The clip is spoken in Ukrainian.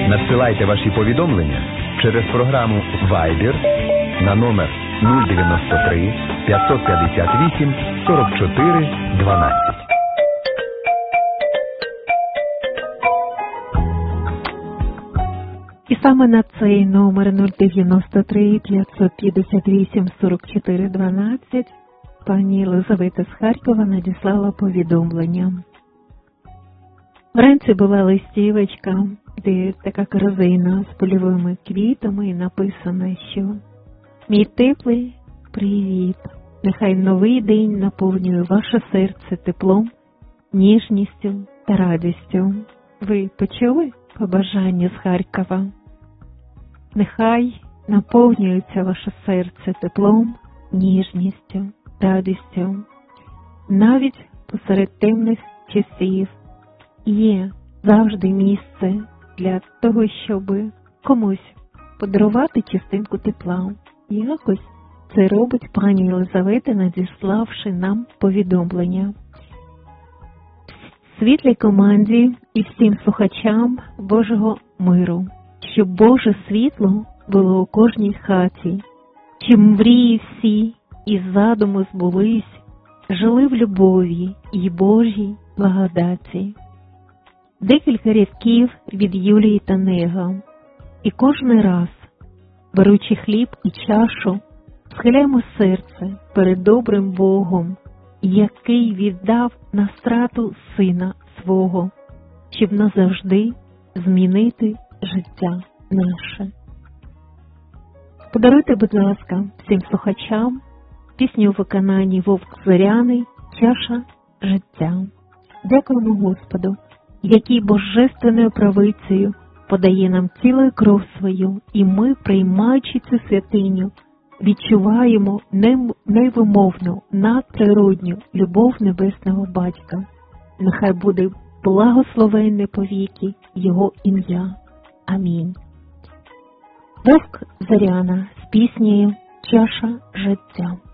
Надсилайте ваші повідомлення через програму Viber на номер 093 558 44 12. І саме на цей номер 093 558 44 12 пані Єлизавета з Харкова надіслала повідомлення. Вранці була листівочка, де така корзина з польовими квітами, і написано, що «Мій теплий привіт, нехай новий день наповнює ваше серце теплом, ніжністю та радістю». Ви почули побажання з Харкова? Нехай наповнюється ваше серце теплом, ніжністю, радістю. Навіть посеред темних часів є завжди місце для того, щоб комусь подарувати частинку тепла. Якось це робить пані Єлизавета, надіславши нам повідомлення. Світлій команді і всім слухачам Божого миру, щоб Боже світло було у кожній хаті, щоб мрії всі і задуми збулись, жили в любові і Божій благодаті. Декілька рядків від Юлії Танега. І кожний раз, беручи хліб і чашу, схиляємо серце перед добрим Богом, який віддав на страту Сина свого, щоб назавжди змінити життя наше. Подаруйте, будь ласка, всім слухачам пісню у виконанні Вовк Зоряний «Чаша життя». Дякуємо Господу, який божественною правицею подає нам цілу кров свою, і ми, приймаючи цю святиню, відчуваємо невимовну, надприродню любов Небесного Батька. Нехай буде благословенне повіки Його ім'я. Амінь. Вовк Зоряна з піснею «Чаша життя».